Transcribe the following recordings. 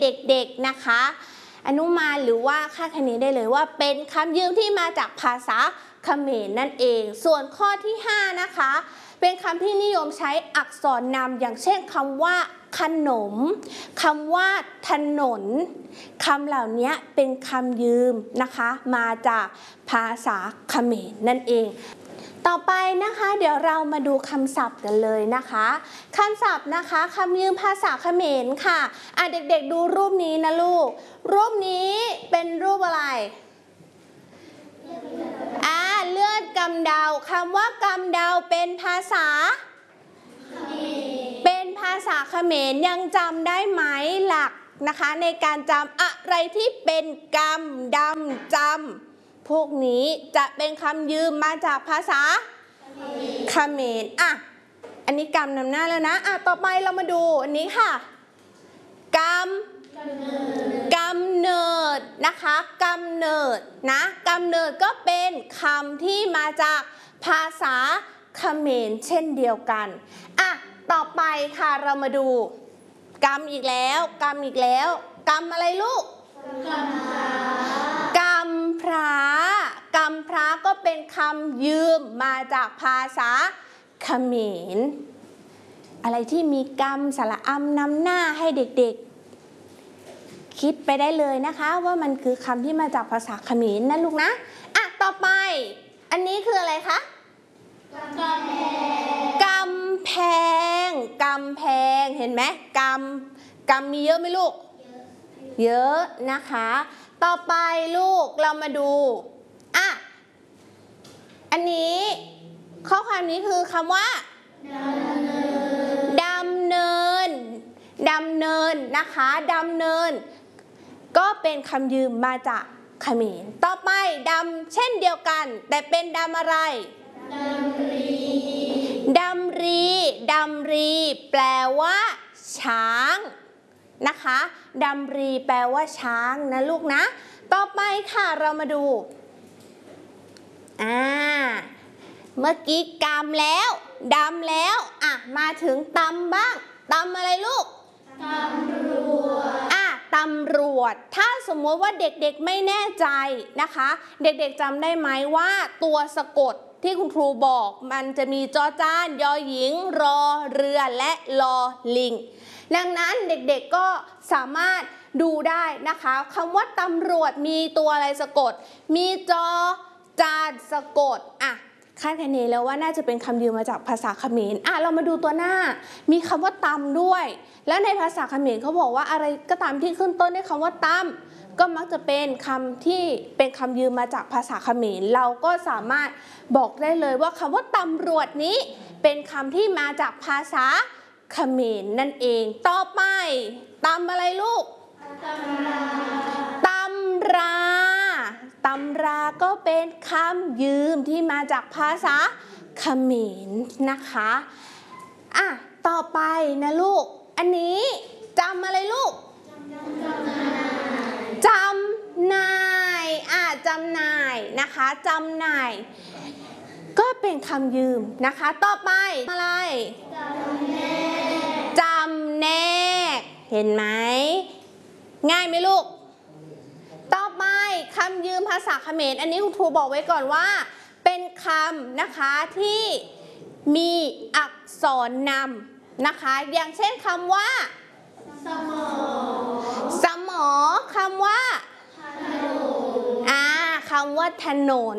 เด็กๆนะคะอนุมานหรือว่าคาดคะเนได้เลยว่าเป็นคำยืมที่มาจากภาษาเขมรนั่นเองส่วนข้อที่5นะคะเป็นคำที่นิยมใช้อักษรนำอย่างเช่นคำว่าขนมคำว่าถนนคำเหล่านี้เป็นคำยืมนะคะมาจากภาษาเขมรนั่นเองต่อไปนะคะเดี๋ยวเรามาดูคำศัพท์กันเลยนะคะคำศัพท์นะคะคำยืมภาษาเขมรค่ะเด็กๆดูรูปนี้นะลูกรูปนี้เป็นรูปอะไรเลือดกำเดาคำว่ากำเดาเป็นภาษาเขมรยังจำได้ไหมหลักนะคะในการจำอะไรที่เป็นกำดำจำพวกนี้จะเป็นคำยืมมาจากภาษาเขมรอันนี้กำนำหน้าแล้วนะต่อไปเรามาดูอันนี้ค่ะกำเนิดนะคะกำเนิดนะกำเนิดก็เป็นคำที่มาจากภาษาเขมรเช่นเดียวกันต่อไปค่ะเรามาดูกำอีกแล้วกำอะไรลูกกำพร้าก็เป็นคำยืมมาจากภาษาเขมรอะไรที่มีกำสระอำนำหน้าให้เด็กๆคิดไปได้เลยนะคะว่ามันคือคำที่มาจากภาษาเขมรนะลูกนะต่อไปอันนี้คืออะไรคะกำแพงเห็นไหมกำมีเยอะไหมลูกเยอะนะคะต่อไปลูกเรามาดูอันนี้ข้อความนี้คือคำว่าดำเนินนะคะดำเนินก็เป็นคำยืมมาจากเขมรต่อไปดำเช่นเดียวกันแต่เป็นดำอะไรดำรีแปลว่าช้างนะคะดำรีแปลว่าช้างนะลูกนะต่อไปค่ะเรามาดูเมื่อกี้กำแล้วดำแล้วมาถึงตำบ้างตำอะไรลูกตำรวจถ้าสมมติว่าเด็กๆไม่แน่ใจนะคะเด็กๆจำได้ไหมว่าตัวสะกดที่คุณครูบอกมันจะมีจอจานยอหญิงรอเรือและลอลิงดังนั้นเด็กๆก็สามารถดูได้นะคะคำว่าตำรวจมีตัวอะไรสะกดมีจอจานสะกดคาดคะเนแล้วว่าน่าจะเป็นคำยืมมาจากภาษาเขมรเรามาดูตัวหน้ามีคำว่าตำด้วยแล้วในภาษาเขมรเขาบอกว่าอะไรก็ตามที่ขึ้นต้นด้วยคำว่าตำก็มักจะเป็นคำที่เป็นคำยืมมาจากภาษาเขมรเราก็สามารถบอกได้เลยว่าคำว่าตำรวจนี้เป็นคำที่มาจากภาษาเขมรนั่นเองต่อไปตำอะไรลูกตำราก็เป็นคำยืมที่มาจากภาษาเขมรนะคะต่อไปนะลูกอันนี้จำอะไรลูกจำนายนะคะจำหน่ายก็เป็นคำยืมนะคะต่อไปอะไรจำแนกเห็นไหมง่ายไหมลูกต่อไปคำยืมภาษาเขมรอันนี้คุณครูบอกไว้ก่อนว่าเป็นคำนะคะที่มีอักษรนำนะคะอย่างเช่นคำว่าสมอคำว่าคำว่าถนน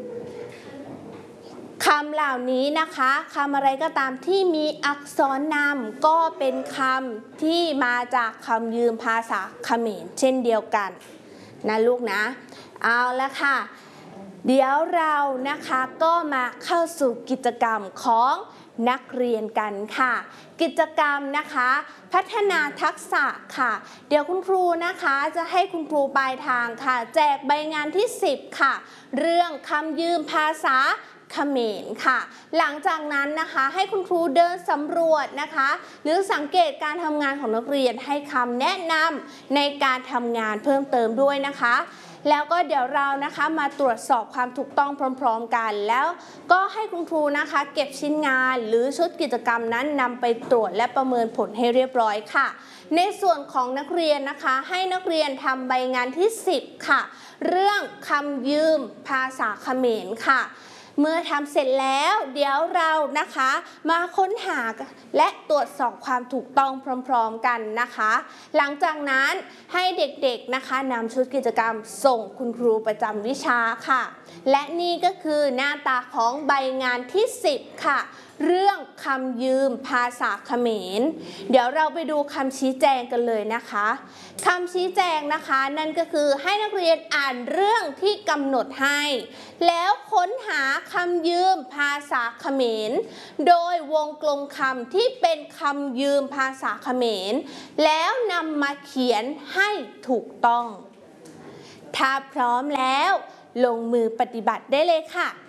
คำเหล่านี้นะคะคำอะไรก็ตามที่มีอักษรนำก็เป็นคำที่มาจากคำยืมภาษาเขมรเช่นเดียวกันนะลูกนะเอาละค่ะเดี๋ยวเรานะคะก็มาเข้าสู่กิจกรรมของนักเรียนกันค่ะกิจกรรมนะคะพัฒนาทักษะค่ะเดี๋ยวคุณครูนะคะจะให้คุณครูปลายทางค่ะแจกใบงานที่10ค่ะเรื่องคำยืมภาษาเขมรค่ะหลังจากนั้นนะคะให้คุณครูเดินสำรวจนะคะหรือสังเกตการทำงานของนักเรียนให้คำแนะนำในการทำงานเพิ่มเติมด้วยนะคะแล้วก็เดี๋ยวเรานะคะมาตรวจสอบความถูกต้องพร้อมๆกันแล้วก็ให้คุณครูนะคะเก็บชิ้นงานหรือชุดกิจกรรมนั้นนำไปตรวจและประเมินผลให้เรียบร้อยค่ะในส่วนของนักเรียนนะคะให้นักเรียนทำใบงานที่10ค่ะเรื่องคำยืมภาษาเขมรค่ะเมื่อทำเสร็จแล้วเดี๋ยวเรานะคะมาค้นหาและตรวจสอบความถูกต้องพร้อมๆกันนะคะหลังจากนั้นให้เด็กๆนะคะนำชุดกิจกรรมส่งคุณครูประจำวิชาค่ะและนี่ก็คือหน้าตาของใบงานที่10ค่ะเรื่องคำยืมภาษาเขมรเดี๋ยวเราไปดูคำชี้แจงกันเลยนะคะคำชี้แจงนะคะนั่นก็คือให้นักเรียนอ่านเรื่องที่กำหนดให้แล้วค้นหาคำยืมภาษาเขมรโดยวงกลมคำที่เป็นคำยืมภาษาเขมรแล้วนำมาเขียนให้ถูกต้องถ้าพร้อมแล้วลงมือปฏิบัติได้เลยค่ะ